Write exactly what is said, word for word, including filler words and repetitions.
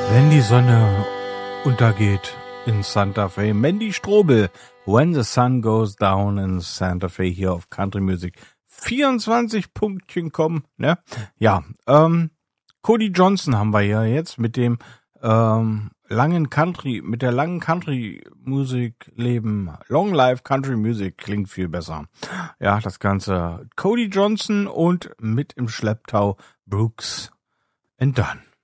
Wenn die Sonne untergeht in Santa Fe. Mandy Strobel, When the Sun Goes Down in Santa Fe hier auf Country Music. vierundzwanzig Punktchen kommen, ne? Ja, ähm, Cody Johnson haben wir ja jetzt mit dem ähm, langen Country, mit der langen Country Musik leben. Long Life Country Music klingt viel besser. Ja, das Ganze. Cody Johnson und mit im Schlepptau Brooks and Dunn.